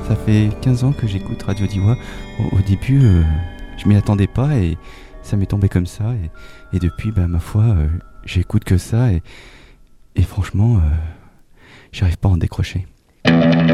Ça fait 15 ans que j'écoute Radio Diwa. Au début, je m'y attendais pas et ça m'est tombé comme ça. Et depuis, ma foi, j'écoute que ça et franchement, j'arrive pas à en décrocher.